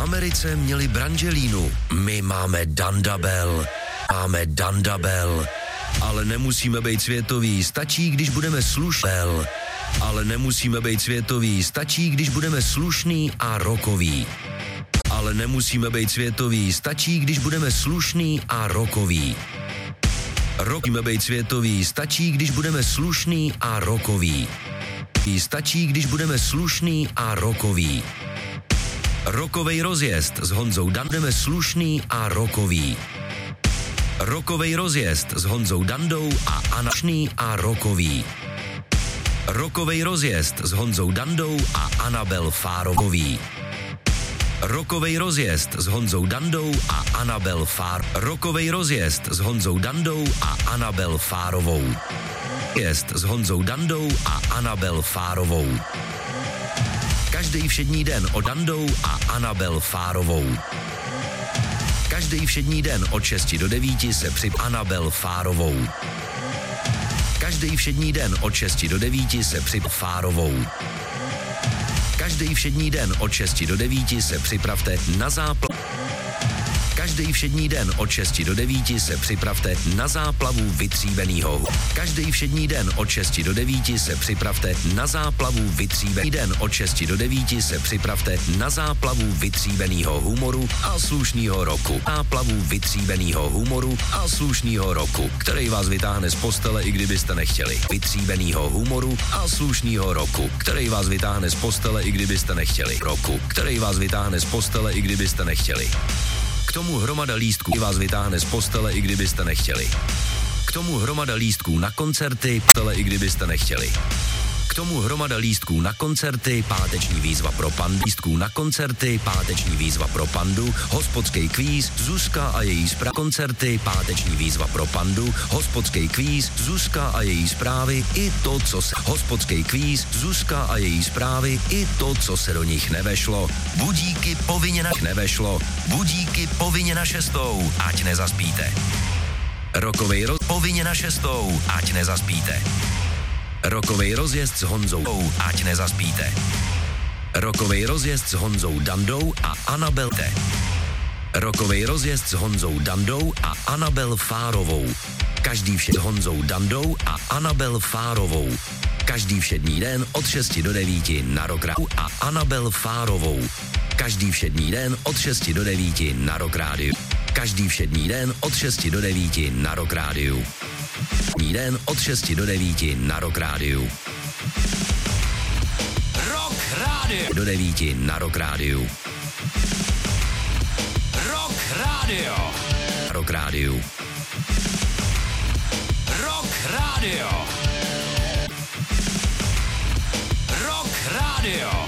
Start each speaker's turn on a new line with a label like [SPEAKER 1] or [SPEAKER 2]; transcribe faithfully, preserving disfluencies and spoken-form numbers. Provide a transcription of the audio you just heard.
[SPEAKER 1] Americe měli Brangelinu, my máme Dandabel. Máme Dandabel. Ale nemusíme být světoví, stačí, když budeme slušný. Ale nemusíme být světoví, stačí, když budeme slušný a rockový. Ale nemusíme být světoví, stačí, když budeme slušný a rockový. Rockíme být světoví, stačí, když budeme slušný a rockový. Stačí, když budeme slušný a rockový. Rockovej rozjezd s Honzou Dan, budeme slušný a rockový. Rockovej rozjezd s Honzou Dandou a Anašný a rockový. Rockovej rozjezd s Honzou Dandou a Anabel Fárovový. Rockovej rozjezd s Honzou Dandou a Anabel Fár. Rockovej rozjezd s Honzou Dandou a Anabel Fárovou. Jest s Honzou Dandou a Anabel Fárovou. Každý všední den o Dandou a Anabel Fárovou. Každý všední den od šesti do devíti se při Anabel Fárovou. Každý všední den od šesti do devíti se při Fárovou. Každý všední den od šesti do devíti se připravte na záplavu. Každý všední den od šesti do devíti se připravte na záplavu vytříbenýho. Každý všední den od šesti do devíti se připravte na záplavu vytříbený den od šesti do devíti se připravte na záplavu vytříbenýho humoru a slušnýho roku. Záplavu vytříbenýho humoru a slušnýho roku, který vás vytáhne z postele, i kdybyste nechtěli. Vytříbenýho humoru a slušnýho roku, který vás vytáhne z postele, i kdybyste nechtěli. Roku, který vás vytáhne z postele, i kdybyste nechtěli. K tomu hromada lístků vás vytáhne z postele, i kdybyste nechtěli. K tomu hromada lístků na koncerty, postele, i kdybyste nechtěli. K tomu hromada lístků na koncerty, páteční výzva pro pandu, lístků na koncerty, páteční výzva pro pandu, hospodský kvíz, Zuzka a její zprávy, koncerty, páteční výzva pro pandu, hospodský kvíz, Zuzka a její zprávy, i to, co se, hospodský kvíz, Zuzka a její zprávy, i to, co se do nich nevešlo. Budíky povinně na nevešlo, budíky povinně na šestou, ať nezaspíte. Rokovej roz povinně na šestou, ať nezaspíte. Rockovej rozjezd s Honzou, ať nezaspíte. Rockovej rozjezd s Honzou Dandou a Anabel T. Rockovej rozjezd s Honzou Dandou a Anabel Fárovou. Každý všední s Honzou Dandou a Anabel Fárovou. Každý všední den od šesti do devíti na Rock Rádiu a Anabel Fárovou. Každý všední den od šesti do devíti na Rock Rádiu. Každý všední den od šesti do devíti na Rock Rádiu. Všední den od šesti do devíti na Rock Rádiu. Rock Rádiu. Do devíti na Rock Rádiu. Rock Rádio. Rock Rádiu. Rock Rádio. Rock Rádio.